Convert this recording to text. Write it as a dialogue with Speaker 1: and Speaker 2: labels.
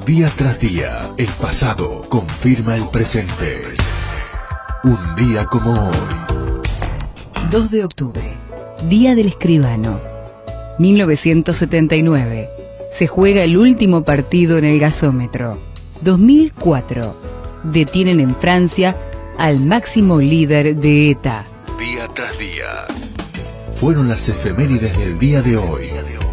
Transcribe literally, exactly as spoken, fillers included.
Speaker 1: Día tras día, el pasado confirma el presente. Un día como hoy.
Speaker 2: dos de octubre, Día del Escribano. mil novecientos setenta y nueve. Se juega el último partido en el gasómetro. dos mil cuatro. Detienen en Francia al máximo líder de ETA.
Speaker 1: Día tras día. Fueron las efemérides del día de hoy.